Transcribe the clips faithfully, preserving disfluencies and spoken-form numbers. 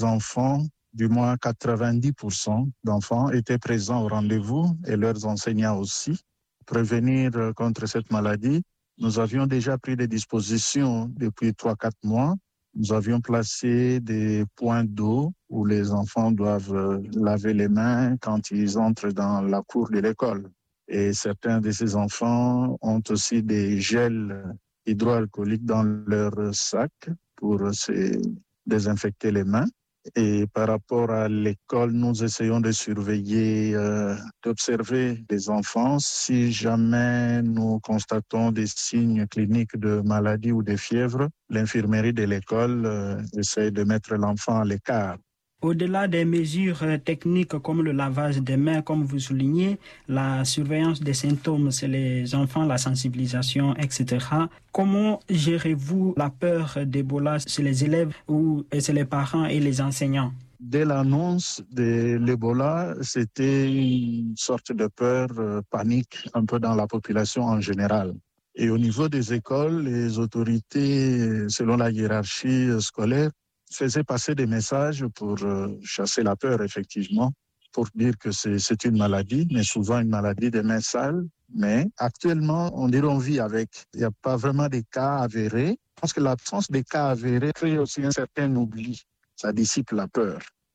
enfants, du moins quatre-vingt-dix pour cent d'enfants étaient présents au rendez-vous et leurs enseignants aussi. Prévenir contre cette maladie, nous avions déjà pris des dispositions depuis trois à quatre mois. Nous avions placé des points d'eau où les enfants doivent laver les mains quand ils entrent dans la cour de l'école. Et certains de ces enfants ont aussi des gels hydroalcooliques dans leur sac pour se désinfecter les mains. Et par rapport à l'école, nous essayons de surveiller, euh, d'observer les enfants. Si jamais nous constatons des signes cliniques de maladie ou de fièvre, l'infirmerie de l'école euh, essaie de mettre l'enfant à l'écart. Au-delà des mesures techniques comme le lavage des mains, comme vous soulignez, la surveillance des symptômes chez les enfants, la sensibilisation, et cetera. Comment gérez-vous la peur d'Ebola chez les élèves ou chez les parents et les enseignants? Dès l'annonce de l'Ebola, c'était une sorte de peur, euh, panique un peu dans la population en général. Et au niveau des écoles, les autorités, selon la hiérarchie scolaire, faisaient passer des messages pour euh, chasser la peur, effectivement, pour dire que c'est, c'est une maladie, mais souvent une maladie des mains sales. Mais actuellement, on dirait on vit avec. Il n'y a pas vraiment de cas avérés. Je pense que l'absence des cas avérés crée aussi un certain oubli. Ça dissipe la peur.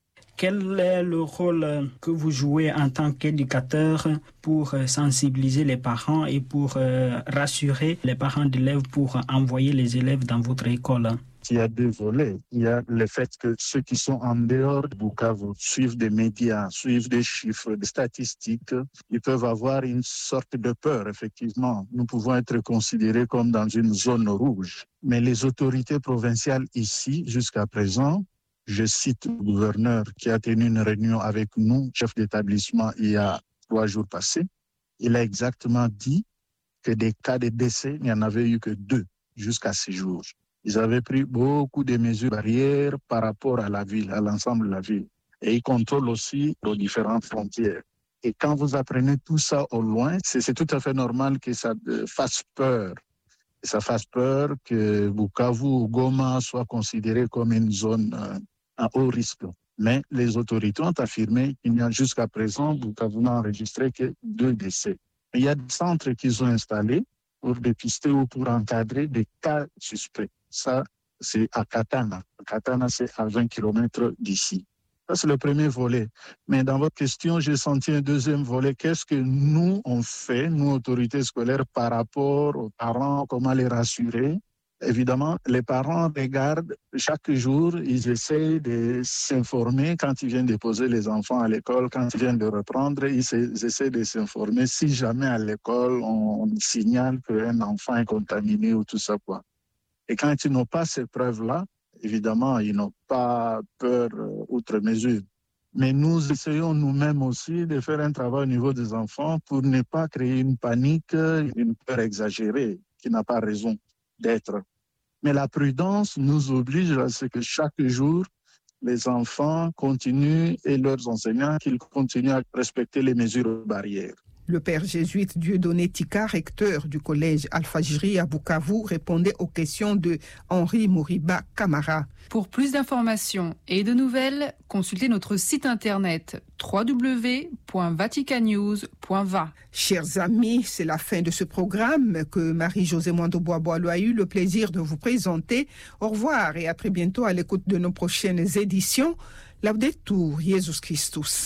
Quel est le rôle que vous jouez en tant qu'éducateur pour sensibiliser les parents et pour rassurer les parents d'élèves pour envoyer les élèves dans votre école? Il y a deux volets. Il y a le fait que ceux qui sont en dehors de Bukavu suivent des médias, suivent des chiffres, des statistiques. Ils peuvent avoir une sorte de peur, effectivement. Nous pouvons être considérés comme dans une zone rouge. Mais les autorités provinciales ici, jusqu'à présent, je cite le gouverneur qui a tenu une réunion avec nous, chef d'établissement, il y a trois jours passés. Il a exactement dit que des cas de décès, il n'y en avait eu que deux jusqu'à ces jours. Ils avaient pris beaucoup de mesures barrières par rapport à la ville, à l'ensemble de la ville. Et ils contrôlent aussi nos différentes frontières. Et quand vous apprenez tout ça au loin, c'est, c'est tout à fait normal que ça fasse peur. Que ça fasse peur que Bukavu ou Goma soient considérés comme une zone euh, à haut risque. Mais les autorités ont affirmé qu'il n'y a jusqu'à présent, Bukavu n'a enregistré que deux décès. Il y a des centres qu'ils ont installés pour dépister ou pour encadrer des cas suspects. Ça, c'est à Katana. Katana, c'est à vingt kilomètres d'ici. Ça, c'est le premier volet. Mais dans votre question, j'ai senti un deuxième volet. Qu'est-ce que nous, on fait, nous, autorités scolaires, par rapport aux parents, comment les rassurer? Évidemment, les parents regardent chaque jour, ils essayent de s'informer quand ils viennent déposer les enfants à l'école, quand ils viennent de reprendre, ils, ils essaient de s'informer si jamais à l'école on, on signale qu'un enfant est contaminé ou tout ça, quoi. Et quand ils n'ont pas ces preuves-là, évidemment, ils n'ont pas peur euh, outre mesure. Mais nous essayons nous-mêmes aussi de faire un travail au niveau des enfants pour ne pas créer une panique, une peur exagérée qui n'a pas raison d'être. Mais la prudence nous oblige à ce que chaque jour, les enfants continuent et leurs enseignants qu'ils continuent à respecter les mesures barrières. Le père jésuite Dieudonné Tika, recteur du collège Al-Fajri à Bukavu, répondait aux questions de Henri Moriba Camara. Pour plus d'informations et de nouvelles, consultez notre site internet w w w point vatican news point v a. Chers amis, c'est la fin de ce programme que Marie-Josée Mwando-Bois-Boileau a eu le plaisir de vous présenter. Au revoir et à très bientôt à l'écoute de nos prochaines éditions. Laudetur Jesus Christus.